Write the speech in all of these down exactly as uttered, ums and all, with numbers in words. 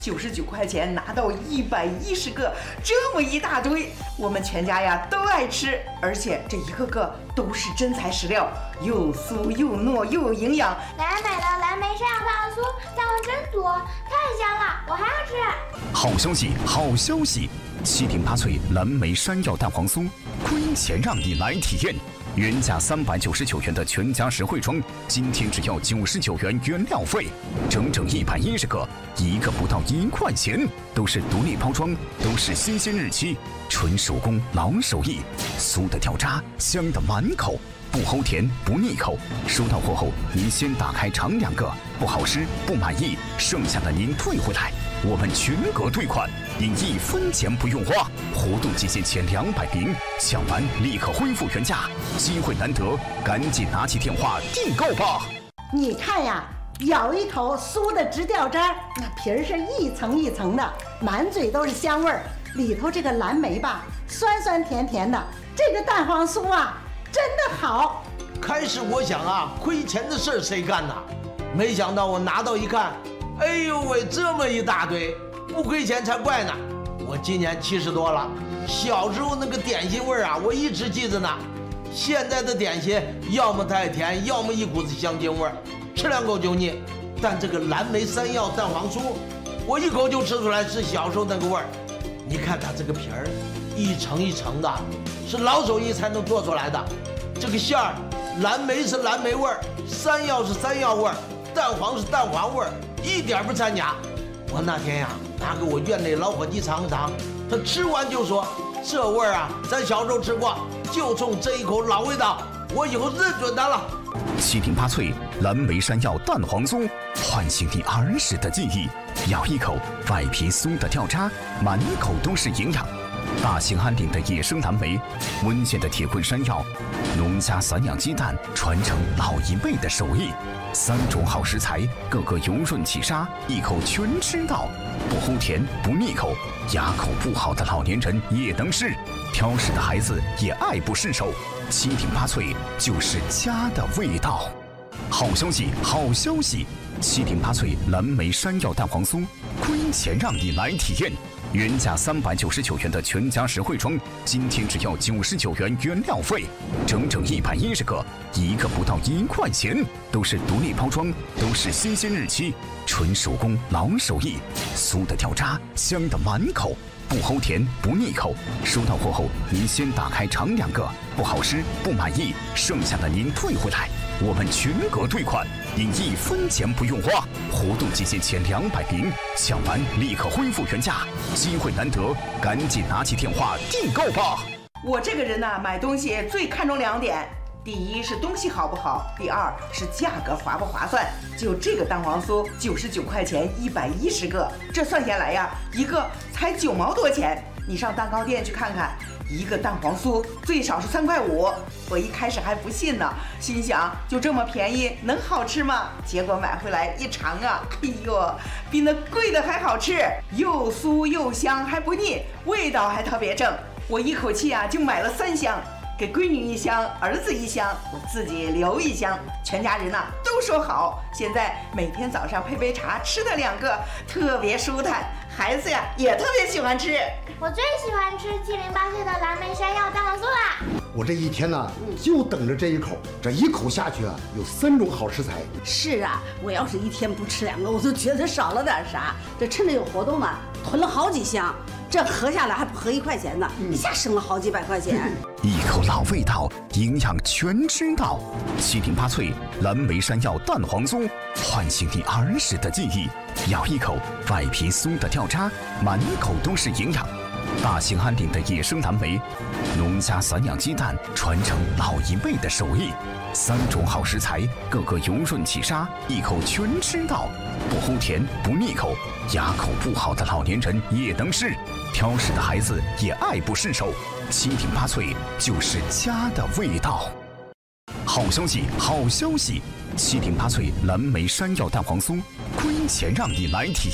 九十九块钱拿到一百一十个，这么一大堆，我们全家呀都爱吃，而且这一个个都是真材实料，又酥又糯又有营养。 奶奶买了蓝莓山药蛋黄酥，蛋黄真多，太香了，我还要吃。 好消息，好消息！七顶八脆蓝莓山药蛋黄酥，亏钱让你来体验。原价三百九十九元的全家实惠装，今天只要九十九元原料费，整整一百一十个，一个不到一块钱，都是独立包装，都是新鲜日期，纯手工老手艺，酥的掉渣，香的满口，不齁甜不腻口。收到货后，您先打开尝两个，不好吃不满意，剩下的您退回来，我们全额退款，您一分钱不用花。活动期限前两百瓶，抢完立刻恢复原价，机会难得，赶紧拿起电话订购吧！ 你看呀，咬一口酥的直掉渣，那皮儿是一层一层的，满嘴都是香味儿。里头这个蓝莓吧，酸酸甜甜的，这个蛋黄酥啊，真的好。 开始我想啊，亏钱的事儿谁干呐？没想到我拿到一看，哎呦喂，这么一大堆，不亏钱才怪呢。我今年七十多了，小时候那个点心味儿啊，我一直记着呢。现在的点心要么太甜，要么一股子香精味儿，吃两口就腻。但这个蓝莓山药蛋黄酥，我一口就吃出来是小时候那个味儿。你看它这个皮儿，一层一层的，是老手艺才能做出来的。这个馅儿，蓝莓是蓝莓味儿，山药是山药味儿，蛋黄是蛋黄味儿，一点不掺假。我那天呀，拿给我院内老伙计尝尝，他吃完就说：“这味儿啊，咱小时候吃过，就冲这一口老味道，我以后认准它了。” 七顶八脆蓝莓山药蛋黄酥，唤醒你儿时的记忆。咬一口，外皮酥的掉渣，满口都是营养。大兴安岭的野生蓝莓，温县的铁棍山药，农家散养鸡蛋，传承老一辈的手艺。三种好食材，个个油润起沙，一口全吃到，不齁甜不腻口，牙口不好的老年人也能吃，挑食的孩子也爱不释手。七顶八脆就是家的味道。好消息，好消息！七顶八脆蓝莓山药蛋黄酥，亏钱让你来体验。原价三百九十九元的全家实惠装，今天只要九十九元原料费，整整一百一十个，一个不到一块钱，都是独立包装，都是新鲜日期，纯手工老手艺，酥的掉渣，香的满口，不齁甜不腻口。收到货后，您先打开尝两个，不好吃不满意，剩下的您退回来，我们全额退款，您一分钱不用花。活动期限前两百瓶，抢完立刻恢复原价，机会难得，赶紧拿起电话订购吧！ 我这个人呢，买东西最看重两点，第一是东西好不好，第二是价格划不划算。就这个蛋黄酥，九十九块钱一百一十个，这算下来呀，一个才九毛多钱。你上蛋糕店去看看，一个蛋黄酥最少是三块五。我一开始还不信呢，心想就这么便宜能好吃吗？结果买回来一尝啊，哎呦，比那贵的还好吃，又酥又香还不腻，味道还特别正。我一口气啊就买了三箱，给闺女一箱，儿子一箱，我自己留一箱，全家人呐、啊、都说好。现在每天早上配杯茶，吃它两个，特别舒坦。孩子呀也特别喜欢吃。 我最喜欢吃七零八碎的蓝莓山药蛋黄酥啦！ 我这一天呢，就等着这一口，这一口下去啊，有三种好食材。 是啊，我要是一天不吃两个，我就觉得少了点啥。这趁着有活动呢，囤了好几箱，这合下来还不合一块钱呢，一下省了好几百块钱。 一口老味道，营养全知道。七顶八脆蓝莓山药蛋黄酥，唤醒你儿时的记忆。咬一口，外皮酥的掉渣，满口都是营养。大兴安岭的野生蓝莓，农家散养鸡蛋，传承老一辈的手艺。三种好食材，个个油润起沙，一口全吃到，不齁甜不腻口，牙口不好的老年人也能吃，挑食的孩子也爱不释手。七顶八脆就是家的味道。好消息，好消息！七顶八脆蓝莓山药蛋黄酥，亏钱让你来体验。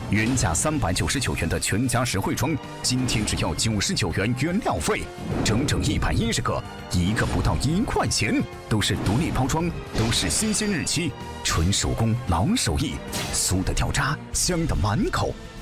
原价三百九十九元的全家实惠装，今天只要九十九元原料费，整整一百一十个，一个不到一块钱，都是独立包装，都是新鲜日期，纯手工老手艺，酥的掉渣，香的满口。